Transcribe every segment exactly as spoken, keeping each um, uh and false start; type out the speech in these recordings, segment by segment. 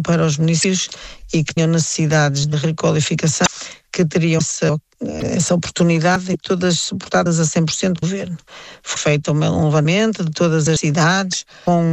para os municípios e que tinham necessidades de requalificação, que teriam essa, essa oportunidade, e todas suportadas a cem por cento do governo. Foi feito um levantamento de todas as cidades,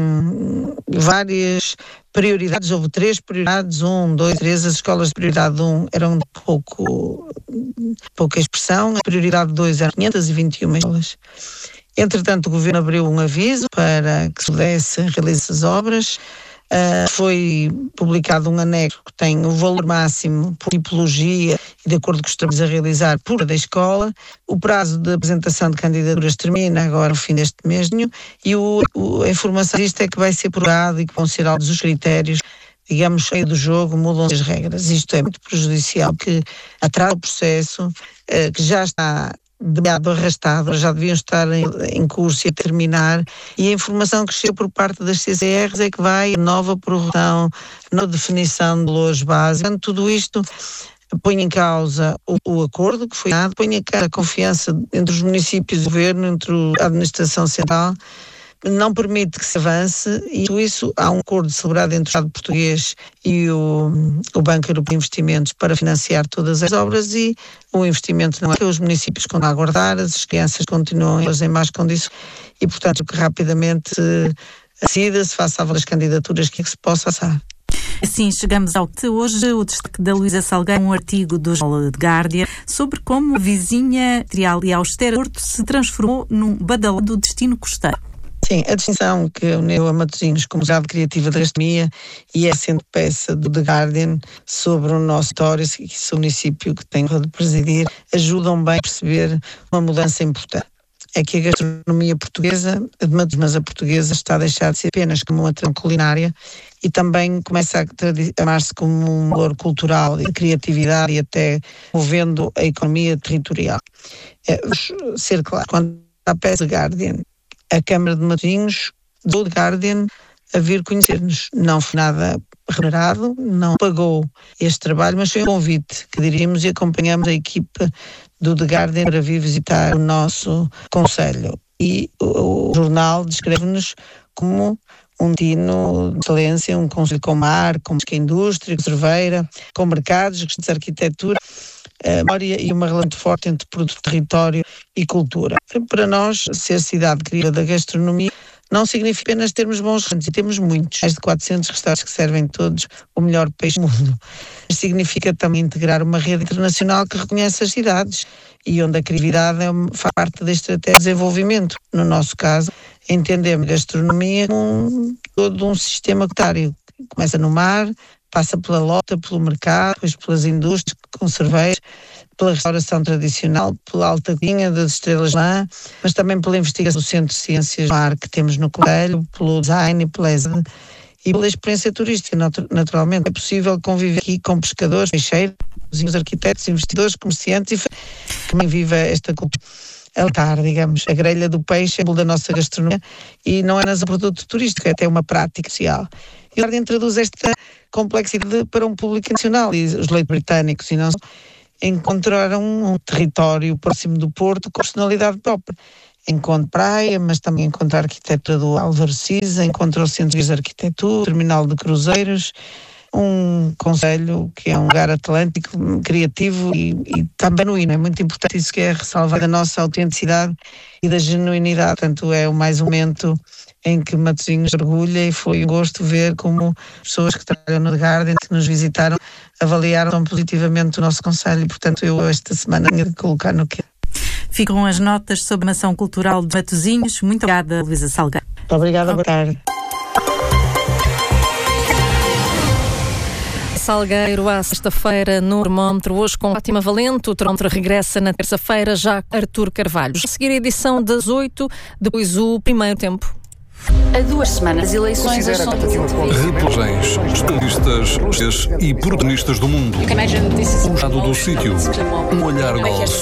com várias prioridades. Houve três prioridades, um, dois, três. As escolas de prioridade um eram de pouco, pouca expressão, a prioridade dois eram quinhentas e vinte e uma escolas. Entretanto, o governo abriu um aviso para que se pudesse realizar as obras. Uh, foi publicado um anexo que tem o valor máximo por tipologia e de acordo com os trabalhos a realizar por cada escola. O prazo de apresentação de candidaturas termina agora no fim deste mês, e o, o, a informação disto é que vai ser prorrogado e que vão ser altos os critérios, digamos, cheio do jogo, mudam as regras. Isto é muito prejudicial, que atrasa o processo, uh, que já está demasiado arrastado, já deviam estar em, em curso e a terminar, e a informação que chega por parte das C C Rs é que vai a nova prorrogação, na definição de valores básicos. Portanto, tudo isto põe em causa o, o acordo que foi dado, põe em causa a confiança entre os municípios e o governo, entre a administração central, não permite que se avance, e por isso há um acordo celebrado entre o Estado português e o, o Banco Europeu de Investimentos para financiar todas as obras, e o investimento não é que os municípios continuam a aguardar, as crianças continuam em más condições, e portanto que rapidamente se decida, se faça a das candidaturas que, é que se possa passar. Assim, chegamos ao que hoje o destaque da Luísa Salgueiro, um artigo do jornal The Guardian, sobre como a vizinha trial e austera Porto se transformou num badalado destino costeiro. Sim, a distinção que uniu a Matosinhos como cidade criativa da gastronomia, e é sendo peça do The Guardian sobre o nosso território, esse município que tenho de presidir, ajudam bem a perceber uma mudança importante. É que a gastronomia portuguesa, mas a portuguesa, está a deixar de ser apenas como uma tradição culinária, e também começa a amar-se como um valor cultural e de criatividade, e até movendo a economia territorial. É, ser claro, quando a peça The Guardian, a Câmara de Matosinhos do The Guardian a vir conhecer-nos. Não foi nada remunerado, não pagou este trabalho, mas foi um convite que diríamos, e acompanhamos a equipa do The Guardian para vir visitar o nosso concelho. E o, o jornal descreve-nos como um destino de excelência, um concelho com mar, com indústria, com cerveira, com mercados, de arquitetura, memória e uma relação forte entre produto, território e cultura. Para nós, ser cidade criativa da gastronomia não significa apenas termos bons restaurantes, e temos muitos, mais de quatrocentos restaurantes que servem todos o melhor peixe do mundo. Significa também integrar uma rede internacional que reconhece as cidades, e onde a criatividade é uma, faz parte da estratégia de desenvolvimento. No nosso caso, entendemos a gastronomia como um, todo um sistema comunitário, que começa no mar, passa pela lota, pelo mercado, depois pelas indústrias, com cerveja, pela restauração tradicional, pela alta cozinha das estrelas lá, mas também pela investigação do Centro de Ciências do Mar que temos no concelho, pelo design, pela e pela experiência turística. Naturalmente, é possível conviver aqui com pescadores, peixeiros, arquitetos, investidores, comerciantes, e que também viva esta cultura. Altar, digamos, a grelha do peixe, símbolo da nossa gastronomia, e não é apenas um produto turístico, é até uma prática social. E o Guardian traduz esta complexidade para um público nacional, e os leitores britânicos e não só encontraram um território próximo do Porto com personalidade própria. Encontra praia, mas também encontra a arquitetura do Álvaro Siza, encontra o Centro de Arquitetura, o terminal de cruzeiros, um concelho que é um lugar atlântico, criativo e, e também genuíno. É muito importante isso, que é ressalvar da nossa autenticidade e da genuinidade. Portanto, é o mais um momento em que Matosinhos orgulha, e foi um gosto ver como pessoas que trabalham no The Guardian, que nos visitaram, avaliaram tão positivamente o nosso concelho. Portanto, eu esta semana tinha de colocar no que. Ficam as notas sobre a Ação Cultural de Matosinhos. Muito obrigada, Luísa Salgueiro. Muito obrigada, boa tarde. Salgueiro, à sexta-feira no termómetro, hoje com Fátima Valente. O termómetro regressa na terça-feira, já Artur Carvalho. A seguir a edição das oito, depois o primeiro tempo. A duas semanas das eleições, reportagens, especialistas e protagonistas do mundo. O estado do sítio, um olhar golf.